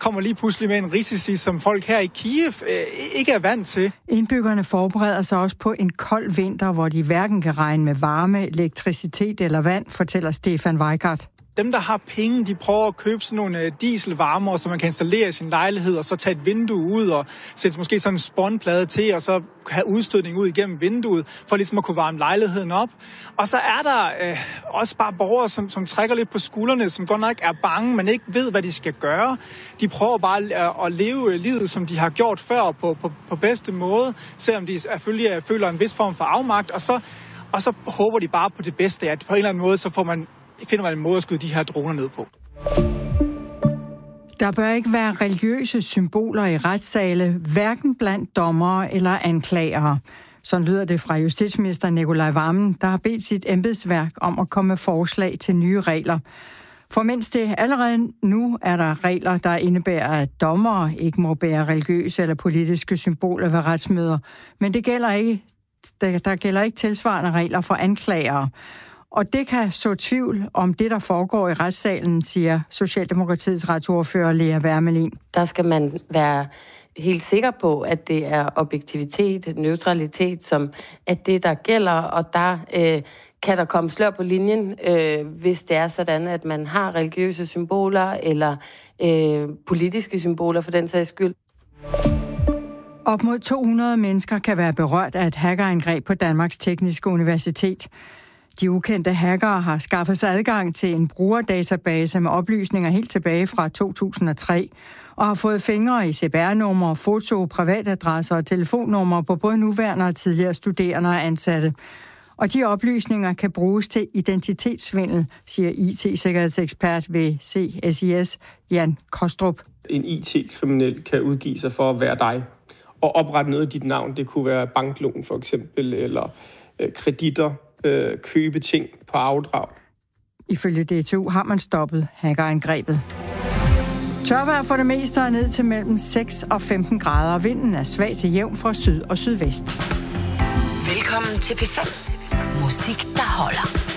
kommer lige pludselig med en risici, som folk her i Kiev ikke er vant til. Indbyggerne forbereder sig også på en kold vinter, hvor de hverken kan regne med varme, elektricitet eller vand, fortæller Stefan Weigart. Dem, der har penge, de prøver at købe sådan nogle dieselvarmer, som man kan installere i sin lejlighed, og så tage et vindue ud og sætte måske sådan en spånplade til, og så have udstødning ud igennem vinduet, for ligesom at kunne varme lejligheden op. Og så er der også bare borgere, som trækker lidt på skuldrene, som godt nok er bange, men ikke ved, hvad de skal gøre. De prøver bare at leve livet, som de har gjort før, på bedste måde, selvom de selvfølgelig føler en vis form for afmagt, og så håber de bare på det bedste, at på en eller anden måde, så finder man en måde at skyde de her droner ned på. Der bør ikke være religiøse symboler i retssale, hverken blandt dommere eller anklagere. Sådan lyder det fra justitsminister Nicolai Wammen, der har bedt sit embedsværk om at komme med forslag til nye regler. For mens det allerede nu er der regler, der indebærer, at dommere ikke må bære religiøse eller politiske symboler ved retsmøder, men der gælder ikke tilsvarende regler for anklagere. Og det kan så tvivl om det, der foregår i retssalen, siger Socialdemokratiets retsordfører Lea Wermelin. Der skal man være helt sikker på, at det er objektivitet, neutralitet, som at det, der gælder, og der kan der komme slør på linjen, hvis det er sådan, at man har religiøse symboler eller politiske symboler for den sags skyld. Op mod 200 mennesker kan være berørt af et hackerangreb på Danmarks Tekniske Universitet. De ukendte hackere har skaffet sig adgang til en brugerdatabase med oplysninger helt tilbage fra 2003, og har fået fingre i CPR-numre, foto, privatadresser og telefonnumre på både nuværende og tidligere studerende og ansatte. Og de oplysninger kan bruges til identitetssvindel, siger IT-sikkerhedsekspert ved CSIS, Jan Kostrup. En IT-kriminel kan udgive sig for at være dig og oprette noget af dit navn. Det kunne være banklån for eksempel, eller kreditter, købe ting på afdrag. Ifølge DTU har man stoppet hackerangrebet. Tørvejr for det meste er ned til mellem 6 og 15 grader. Vinden er svag til jævn fra syd og sydvest. Velkommen til P5. Musik, der holder.